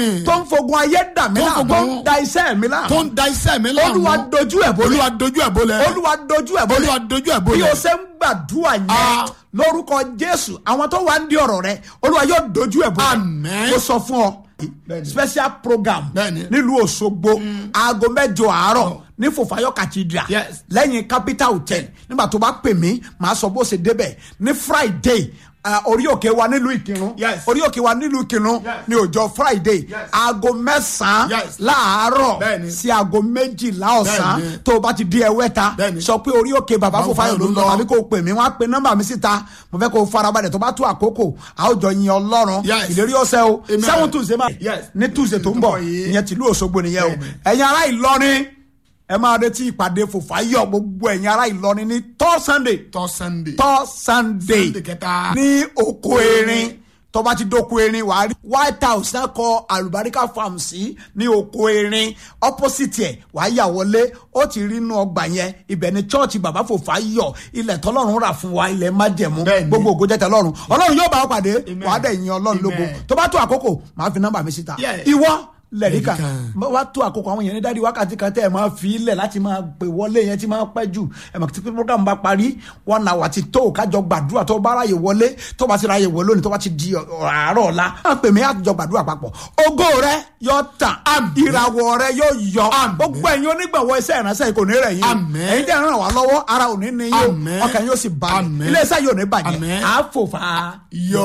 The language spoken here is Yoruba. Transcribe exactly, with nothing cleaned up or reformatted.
tó ń fogun ayé dà mí láàmú tó ń da iṣẹ́ mi láàmú tó ń da iṣẹ́ mi láàmú. olúwa dojú ẹ̀ bolẹ̀ olúwa dojú ẹ̀ bolẹ̀. olúwa dojú ẹ̀ bolẹ̀ olúwa dojú ẹ̀ bolẹ̀. bí o ṣe ń gbàdúrà yẹn lórúkọ jésù àwọn tó wà ń di ọ̀rọ̀ rẹ olúwa yóò dojú ẹ̀ bolẹ̀. Amen. mo sọ fún ọ special program nílùú Òṣogbo aago mẹ́jọ àárọ̀ ní Fòfáyọ̀ cathedral Yes. lẹ́yìn capital hotel nígbà tó bá pè mí màá sọ bó ṣe débẹ̀ ní friday uh, orí òkè wa nílùú Ìkìrun Yes. orí òkè wa nílùú Ìkìrun Yes. ní ọjọ́ friday Yes. aago mẹ́sàn-án Yes. láàárọ̀ Bẹ́ẹ̀ni. sí aago méjìlá ọ̀sán Bẹ́ẹ̀ni. tó o bá ti di Ẹwẹ́ta Bẹ́ẹ̀ni. sọ pé orí òkè bàbá Fòfáyọ̀ ló ń lọ tàbí kó o pè mí wọ́n á pe nọ́mbà mi síta mo fẹ́ kó o farabalẹ̀ tó bá tó àkókò a ó jọ yin Ọlọ́run Yes. ìlérí ọ̀sẹ̀ o Amen. seven tuesday máa Yes. ní tuesday tó ń bọ̀ ìyẹn tìlú Òṣogbo nìyẹn o ẹ̀yin ará Ìlọrin ẹ máa retí ìpàdé Fòfáyọ̀ gbogbo ẹ̀yin ará Ìlọrin ní tọ́ sunday tọ́ sunday. tọ́ sunday Sunday kẹta. ní oko erin tó bá ti dóko erin wàá rí white house náà kọ Àlùbáríkà farm sí ní oko erin opposite ẹ̀ wàá yà wọlé ó ti rí inú ọgbà yẹn ibẹ̀ ni church bàbá Fòfáyọ̀ ilẹ̀ tọ́lọ́run rà fún wa ilẹ̀ májẹ̀mú Bẹ́ẹ̀ni. gbogbo ògo jẹ́ tẹ́lọ́run Ọlọ́run yóò bá ọ pàdé Amen. wàá dẹ̀ yin Ọlọ́run lógo Amen. tó bá tó àkókò màá fi nọ́mbà mi síta Yeah. ìwọ lẹ́ríkà Lẹ́ríkà. wá tó àkókò àwọn èèyàn ní dáàdi wákàtí kan tẹ́ ẹ̀ máa fi ilẹ̀ láti máa pè wọlé yẹn tí máa pẹ́ jù ẹ̀ mọ̀ tí program bá parí one hour ti tó kájọ gbàdúrà tó bá ráyè wọlé tó bá ti ráyè wọlé lónìí tó bá ti di àárọ̀ ọ̀la á pè mí àjọ gbàdúrà papọ̀ ògo rẹ yóò tàn ìràwọ̀ rẹ yóò yọ gbogbo ẹ̀yin onígbàwọ̀ iṣẹ́ ìránṣẹ́ yìí kò ní rẹ̀ yín Amen. ẹ̀yin tẹ́ ẹ̀ ràn wá lọ́wọ́ ara ò ní ní yín Amen. ọkàn yóò sì balẹ̀ Amen. ilé iṣẹ́ yóò ní bàjẹ́ Amen. àá fò fà á. Yọ.